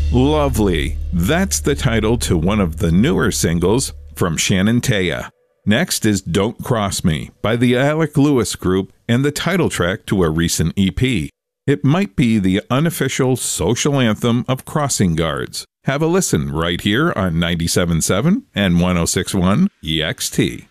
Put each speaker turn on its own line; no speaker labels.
Lovely. That's the title to one of the newer singles from Shannon Taya. Next is Don't Cross Me by the Alec Lewis Group and the title track to a recent EP. It might be the unofficial social anthem of crossing guards. Have a listen right here on 97.7 and 106.1 EXT.